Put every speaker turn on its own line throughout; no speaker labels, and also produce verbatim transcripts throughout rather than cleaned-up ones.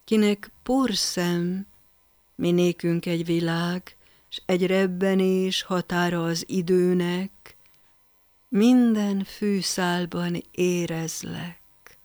kinek porszem, mi nékünk egy világ, s egy rebbenés határa az időnek, minden fűszálban érezlek,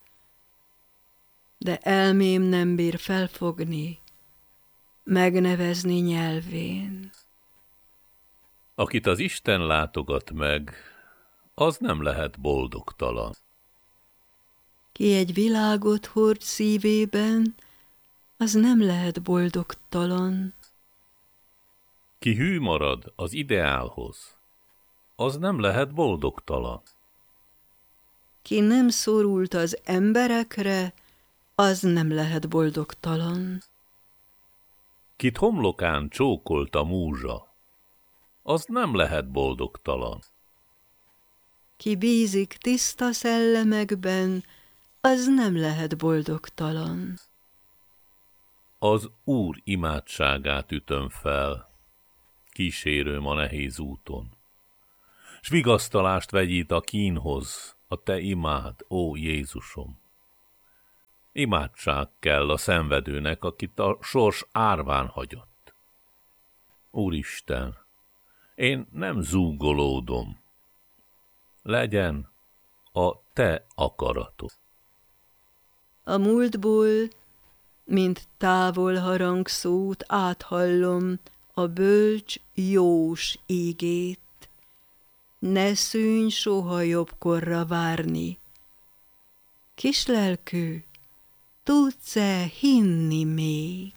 de elmém nem bír felfogni, megnevezni nyelvén.
Akit az Isten látogat meg, az nem lehet boldogtalan.
Ki egy világot hord szívében, az nem lehet boldogtalan.
Ki hű marad az ideálhoz, az nem lehet boldogtalan.
Ki nem szorult az emberekre, az nem lehet boldogtalan.
Kit homlokán csókolt a múzsa, az nem lehet boldogtalan.
Ki bízik tiszta szellemekben, az nem lehet boldogtalan.
Az Úr imádságát ütöm fel, kísérőm a nehéz úton, s vigasztalást vegyít a kínhoz, a te imád, ó Jézusom. Imádság kell a szenvedőnek, akit a sors árván hagyott. Úristen, én nem zúgolódom, legyen a te akaratod.
A múltból, mint távol harangszót áthallom a bölcs jós ígét. Ne szűnj soha jobbkorra várni. Kislelkű, tudsz-e hinni még?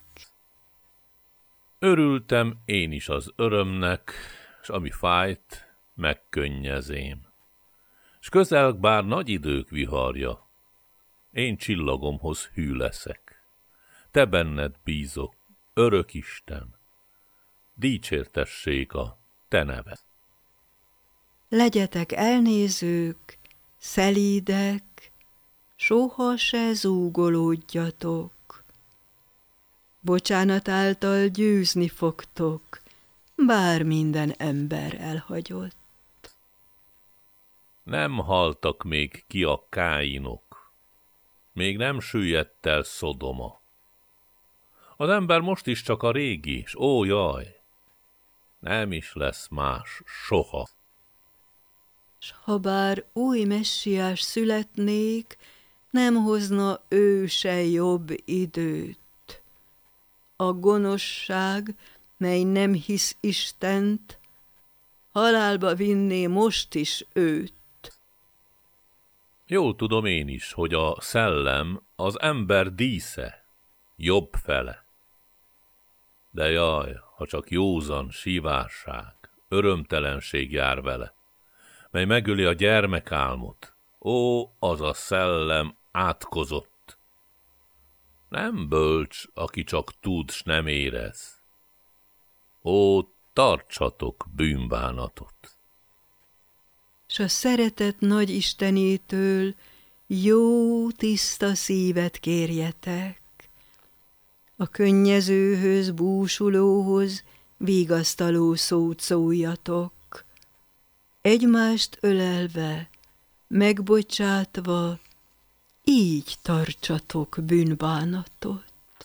Örültem én is az örömnek, s ami fájt, megkönnyezém. S közel bár nagy idők viharja, én csillagomhoz hű leszek. Te benned bízok, örök Isten, dicsértessék a te neved.
Legyetek elnézők, szelídek, soha se zúgolódjatok. Bocsánat által győzni fogtok, bár minden ember elhagyott.
Nem haltak még ki a Káinok, még nem süllyedt el Szodoma. Az ember most is csak a régi, s ó jaj, nem is lesz más soha.
S ha bár új messiás születnék, nem hozna ő se jobb időt. A gonoszság, mely nem hisz Istent, halálba vinné most is őt.
Jól tudom én is, hogy a szellem az ember dísze, jobb fele. De jaj, ha csak józan sívárság, örömtelenség jár vele, mely megöli a gyermekálmot, ó, az a szellem átkozott. Nem bölcs, aki csak tud, s nem érez. Ó, tartsatok bűnbánatot!
S a szeretet nagy Istenétől jó, tiszta szívet kérjetek. A könnyezőhöz, búsulóhoz vigasztaló szót szóljatok. Egymást ölelve, megbocsátva, így tartsatok bűnbánatot.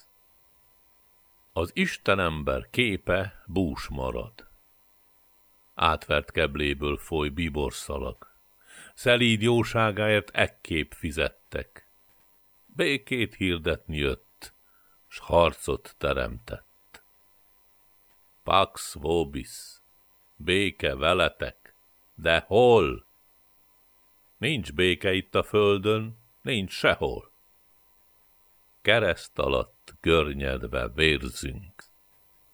Az Istenember képe bús marad. Átvert kebléből foly bíborszalag. Szelíd jóságáért ekképp fizettek. Békét hirdetni jött, s harcot teremtett. Pax vobis, béke veletek, de hol? Nincs béke itt a földön, nincs sehol. Kereszt alatt görnyedve vérzünk.